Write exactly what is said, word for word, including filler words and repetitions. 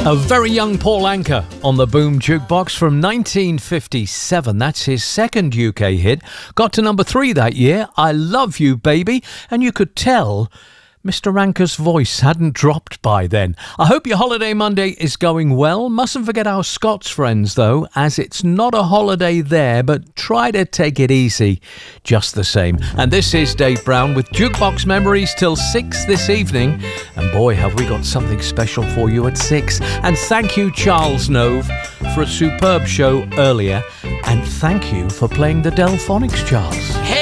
A very young Paul Anka on the Boom Jukebox from nineteen fifty-seven. That's his second U K hit. Got to number three that year. I Love You, Baby. And you could tell Mister Anka's voice hadn't dropped by then. I hope your holiday Monday is going well. Mustn't forget our Scots friends, though, as it's not a holiday there, but try to take it easy just the same. And this is Dave Brown with Jukebox Memories till six this evening. And boy, have we got something special for you at six. And thank you, Charles Nove, for a superb show earlier. And thank you for playing the Delphonics, Charles. Hey!